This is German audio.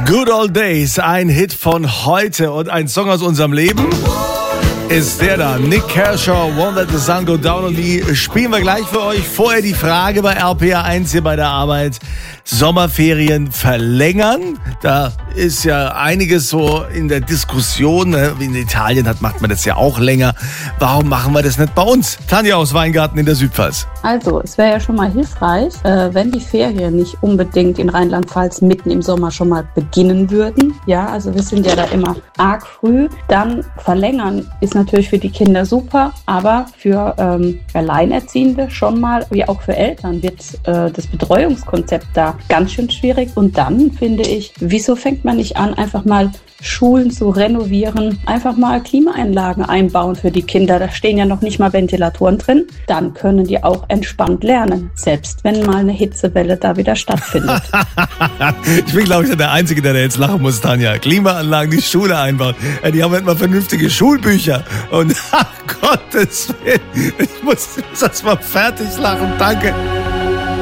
Good Old Days, ein Hit von heute und ein Song aus unserem Leben ist der da. Nick Kershaw, Won't Let the Sun Go Down, und die spielen wir gleich für euch. Vorher die Frage bei RPA1 hier bei der Arbeit. Sommerferien verlängern. Da ist ja einiges so in der Diskussion. Wie in Italien macht man das ja auch länger. Warum machen wir das nicht bei uns? Tanja aus Weingarten in der Südpfalz. Also, es wäre ja schon mal hilfreich, wenn die Ferien nicht unbedingt in Rheinland-Pfalz mitten im Sommer schon mal beginnen würden. Ja, also wir sind ja da immer arg früh. Dann verlängern ist natürlich für die Kinder super, aber für Alleinerziehende schon mal, wie auch für Eltern, wird das Betreuungskonzept da ganz schön schwierig. Und dann finde ich, wieso fängt man nicht an, einfach mal Schulen zu renovieren, einfach mal Klimaanlagen einbauen für die Kinder. Da stehen ja noch nicht mal Ventilatoren drin. Dann können die auch entspannt lernen, selbst wenn mal eine Hitzewelle da wieder stattfindet. Ich bin, glaube ich, der Einzige, der jetzt lachen muss, Tanja. Klimaanlagen, die Schule einbauen. Die haben nicht mal vernünftige Schulbücher. Und ach Gottes Willen, ich muss erst mal fertig lachen. Danke.